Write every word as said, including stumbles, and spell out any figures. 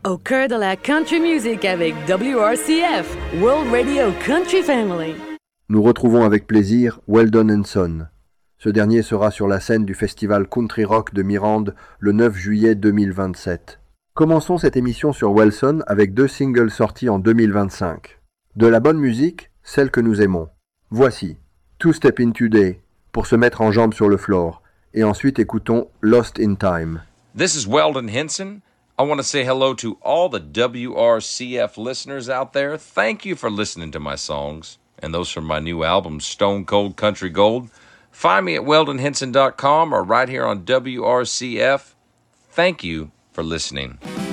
Au cœur de la country music avec W R C F, World Radio Country Family. Nous retrouvons avec plaisir Weldon Henson. Ce dernier sera sur la scène du festival Country Rock de Mirande le neuf juillet deux mille vingt-sept. Commençons cette émission sur Welson avec deux singles sortis en deux mille vingt-cinq. De la bonne musique, celle que nous aimons. Voici Two Step In Today pour se mettre en jambes sur le floor, et ensuite écoutons Lost in Time. This is Weldon Henson. I want to say hello to all the W R C F listeners out there. Thank you for listening to my songs and those from my new album, Stone Cold Country Gold. Find me at weldon henson dot com or right here on W R C F. Thank you for listening.